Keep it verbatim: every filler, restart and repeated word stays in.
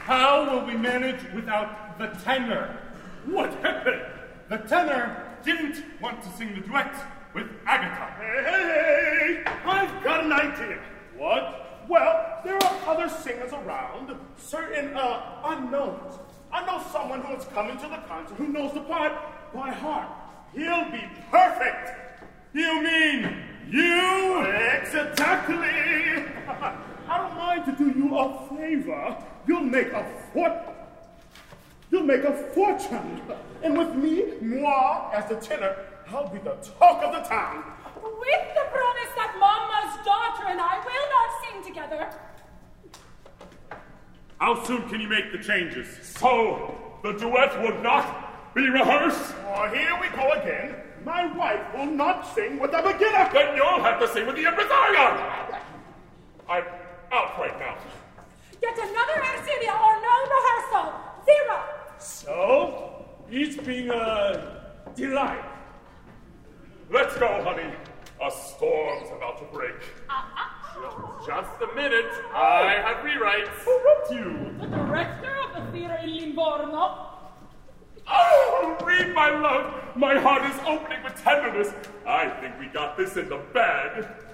How will we manage without the tenor? What happened? The tenor didn't want to sing the duet with Agatha. Hey, hey, hey! I've got an idea. What? Well, there are other singers around, certain uh, unknowns. I know someone who is coming to the concert who knows the part by heart. He'll be perfect. You mean you? Exactly. I don't mind to do you a favor. You'll make a fort. You'll make a fortune. And with me, moi, as the tenor, I'll be the talk of the town. With the promise that Mama's daughter and I will not sing together. How soon can you make the changes? So, the duet will not be rehearsed? Oh, here we go again. My wife will not sing with the beginner. Then you'll have to sing with the impresario. I'm out right now. Get another Ercilia or no rehearsal. Zero. So, it's been a delight. Let's go, honey. A storm's about to break. Just a minute. I have rewrites. Who wrote you? The director of the theater in Livorno. Oh, read my love. My heart is opening with tenderness. I think we got this in the bag.